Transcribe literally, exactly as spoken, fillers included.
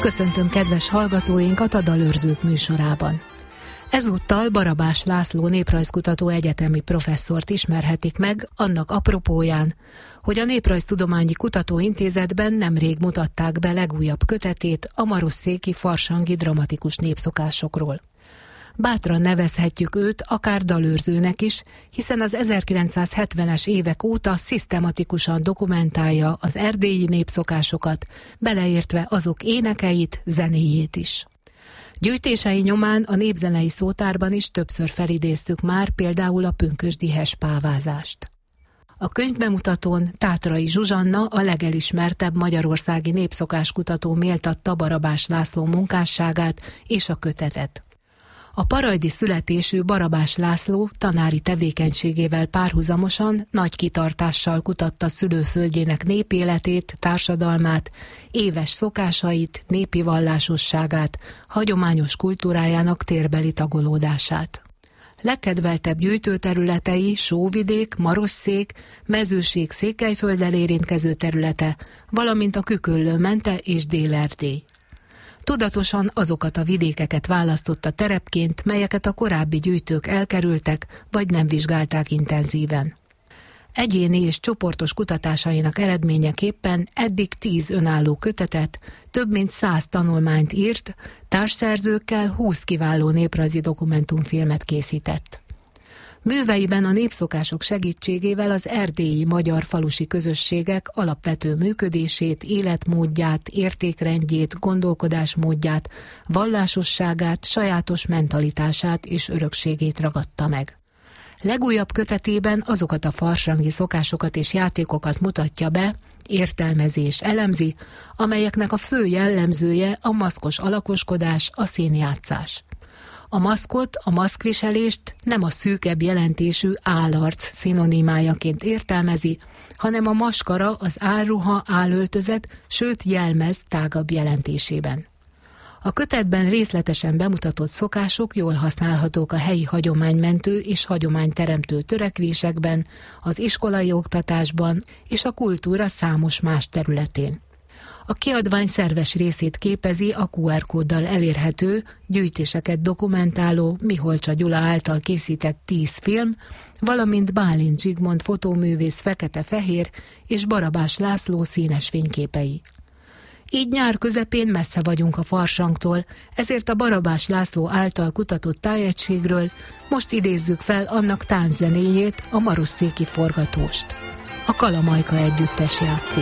Köszöntöm kedves hallgatóinkat a Dalőrzők műsorában. Ezúttal Barabás László néprajzkutató egyetemi professzort ismerhetik meg annak apropóján, hogy a Néprajztudományi Kutatóintézetben nemrég mutatták be legújabb kötetét a marosszéki farsangi dramatikus népszokásokról. Bátran nevezhetjük őt akár dalőrzőnek is, hiszen az ezerkilencszázhetvenes évek óta szisztematikusan dokumentálja az erdélyi népszokásokat, beleértve azok énekeit, zenéjét is. Gyűjtései nyomán a népzenei szótárban is többször felidéztük már például a pünkösdi hespávázást. A könyvbemutatón Tátrai Zsuzsanna, a legelismertebb magyarországi népszokáskutató méltatta Barabás László munkásságát és a kötetet. A parajdi születésű Barabás László tanári tevékenységével párhuzamosan nagy kitartással kutatta szülőföldjének népéletét, társadalmát, éves szokásait, népi vallásosságát, hagyományos kultúrájának térbeli tagolódását. Legkedveltebb gyűjtőterületei Sóvidék, Marosszék, Mezőség Székelyfölddel érintkező területe, valamint a Küköllő-mente és Dél-Erdély. Tudatosan azokat a vidékeket választotta terepként, melyeket a korábbi gyűjtők elkerültek, vagy nem vizsgálták intenzíven. Egyéni és csoportos kutatásainak eredményeképpen eddig tíz önálló kötetet, több mint száz tanulmányt írt, társszerzőkkel húsz kiváló néprajzi dokumentumfilmet készített. Műveiben a népszokások segítségével az erdélyi magyar falusi közösségek alapvető működését, életmódját, értékrendjét, gondolkodásmódját, vallásosságát, sajátos mentalitását és örökségét ragadta meg. Legújabb kötetében azokat a farsangi szokásokat és játékokat mutatja be, értelmezi és elemzi, amelyeknek a fő jellemzője a maszkos alakoskodás, a színjátszás. A maszkot, a maszkviselést nem a szűkebb jelentésű állarc szinonimájaként értelmezi, hanem a maskara az álruha, álöltözet, sőt jelmez tágabb jelentésében. A kötetben részletesen bemutatott szokások jól használhatók a helyi hagyománymentő és hagyományteremtő törekvésekben, az iskolai oktatásban és a kultúra számos más területén. A kiadvány szerves részét képezi a kú er kóddal elérhető, gyűjtéseket dokumentáló Miholcsa Gyula által készített tíz film, valamint Bálint Zsigmond fotóművész fekete-fehér és Barabás László színes fényképei. Így nyár közepén messze vagyunk a farsangtól, ezért a Barabás László által kutatott tájegységről most idézzük fel annak tánczenéjét, a marosszéki forgatóst. A Kalamajka együttes játszik.